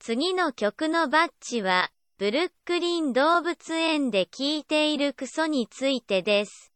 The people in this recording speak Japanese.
次の曲のバッチは、ブルックリン動物園で聴いているクソについてです。